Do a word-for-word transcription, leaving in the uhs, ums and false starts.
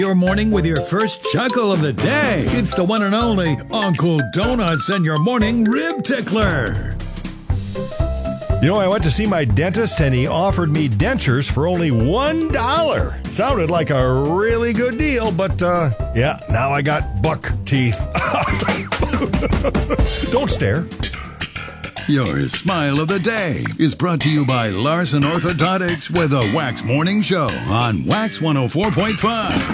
Your morning with your first chuckle of the day. It's the one and only Uncle Donuts and your morning rib tickler. You know, I went to see my dentist and he offered me dentures for only one dollar. Sounded like a really good deal, but uh, yeah, now I got buck teeth. Don't stare. Your smile of the day is brought to you by Larson Orthodontics with a Wax Morning Show on Wax one oh four point five.